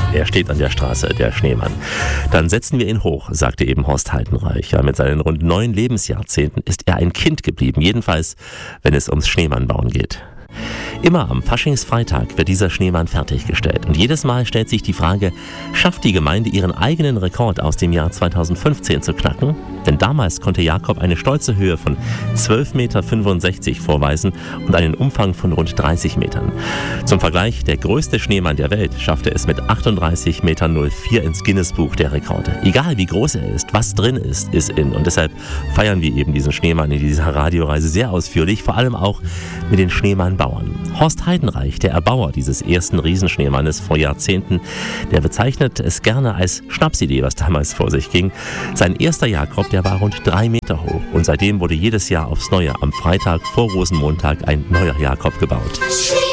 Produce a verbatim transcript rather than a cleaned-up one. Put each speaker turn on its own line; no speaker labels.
Er steht an der Straße, der Schneemann. Dann setzen wir ihn hoch, sagte eben Horst Heidenreich. Ja, mit seinen rund neun Lebensjahrzehnten ist er ein Kind geblieben, jedenfalls, wenn es ums Schneemannbauen geht. Immer am Faschingsfreitag wird dieser Schneemann fertiggestellt. Und jedes Mal stellt sich die Frage, schafft die Gemeinde ihren eigenen Rekord aus dem Jahr zweitausendfünfzehn zu knacken? Denn damals konnte Jakob eine stolze Höhe von zwölf Komma fünfundsechzig Meter vorweisen und einen Umfang von rund dreißig Metern. Zum Vergleich, der größte Schneemann der Welt schaffte es mit achtunddreißig Komma null vier Meter ins Guinness-Buch der Rekorde. Egal wie groß er ist, was drin ist, ist in. Und deshalb feiern wir eben diesen Schneemann in dieser Radioreise sehr ausführlich, vor allem auch mit den Schneemannbauern. Horst Heidenreich, der Erbauer dieses ersten Riesenschneemannes vor Jahrzehnten, der bezeichnet es gerne als Schnapsidee, was damals vor sich ging. Sein erster Jakob, der war rund drei Meter hoch und seitdem wurde jedes Jahr aufs Neue am Freitag vor Rosenmontag ein neuer Jakob gebaut.